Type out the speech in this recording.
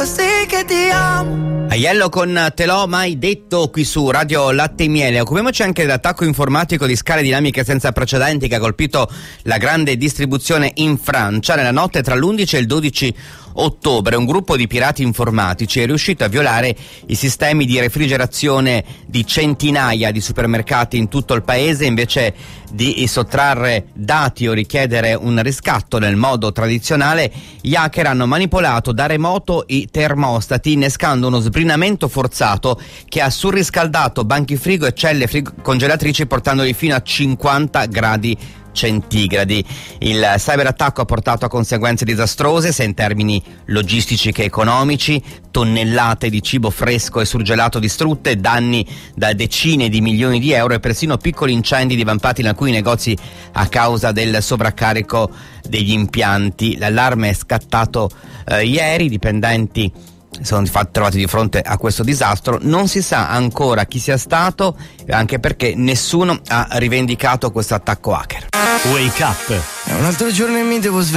sì che ti amo. Aiello con Te l'ho mai detto qui su Radio Latte e Miele. Occupiamoci anche dell'attacco informatico di scale dinamiche senza precedenti che ha colpito la grande distribuzione in Francia. Nella notte tra l'11 e il 12 ottobre un gruppo di pirati informatici è riuscito a violare i sistemi di refrigerazione di centinaia di supermercati in tutto il paese. Invece di sottrarre dati o richiedere un riscatto nel modo tradizionale, gli hacker hanno manipolato da remoto i termostati, innescando uno sbrinamento forzato che ha surriscaldato banchi frigo e celle congelatrici, portandoli fino a 50 gradi centigradi. Il cyberattacco ha portato a conseguenze disastrose sia in termini logistici che economici: tonnellate di cibo fresco e surgelato distrutte, danni da decine di milioni di euro e persino piccoli incendi divampati in alcuni negozi a causa del sovraccarico degli impianti. L'allarme è scattato ieri, i dipendenti sono infatti trovati di fronte a questo disastro. Non si sa ancora chi sia stato, anche perché nessuno ha rivendicato questo attacco hacker. Wake up. È un altro giorno e mi devo svegliare.